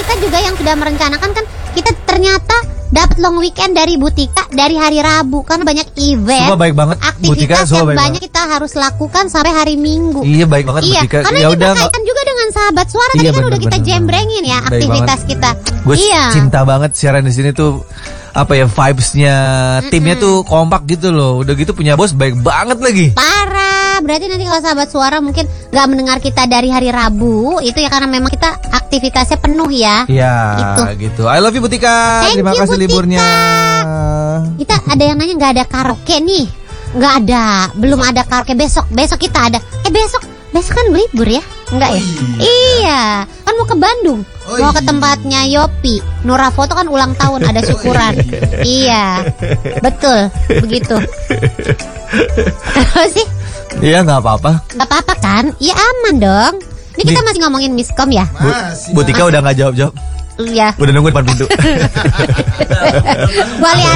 kita juga yang sudah merencanakan kan, kita ternyata dapat long weekend dari Butika dari hari Rabu karena banyak event. Semua baik banget. Aktivitas yang banyak kita harus lakukan sampai hari Minggu. Iya, baik banget Butika. Karena ya kita udah kaitan juga dengan sahabat suara, tadi kan udah kita jembrengin ya aktivitas kita. Gue cinta banget siaran di sini tuh. Apa ya, vibes-nya timnya tuh kompak gitu loh. Udah gitu punya bos baik banget lagi. Parah. Berarti nanti kalau sahabat suara mungkin gak mendengar kita dari hari Rabu, itu ya karena memang kita aktivitasnya penuh ya. Iya gitu. I love you Butika. Terima kasih Butika. Liburnya. Kita ada yang nanya gak ada karaoke nih. Gak ada. Belum ada karaoke. Besok kita ada. Besok kan libur ya? Enggak ya? Iya. Kan mau ke Bandung. Mau ke tempatnya Yopi. Nura Foto kan ulang tahun, ada syukuran. Iya. Betul. Begitu. Terus sih? Iya, gak apa-apa. Gak apa-apa kan? Iya aman dong. Ini kita masih ngomongin miskom ya? Butika udah gak jawab-jawab. Iya. Udah nunggu depan pintu. Gua lihat